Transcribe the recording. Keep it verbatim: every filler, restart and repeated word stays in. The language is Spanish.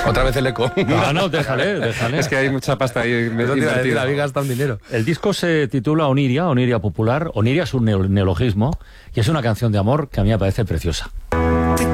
Otra vez el eco. No, no, déjale, déjale. Es que hay mucha pasta ahí. No te iba a decir, habéis gastado un dinero. El disco se titula Oniria, Oniria Popular. Oniria es un neo- neologismo y es una canción de amor que a mí me parece preciosa.